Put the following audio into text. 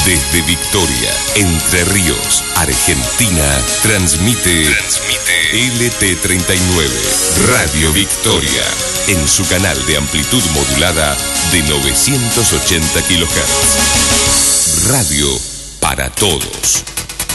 Desde Victoria, Entre Ríos, Argentina, transmite LT39, Radio Victoria, en su canal de amplitud modulada de 980 kHz. Radio para todos.